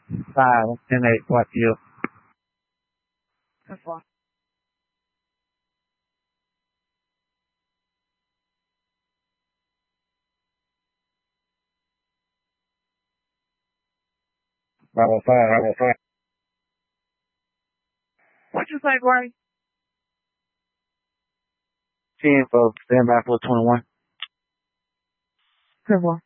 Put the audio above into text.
5, 10, 8, watch you. That's fine. Bravo 5, Bravo 5. What you say, Gray? 10 folks, stand by for 21. 10-4.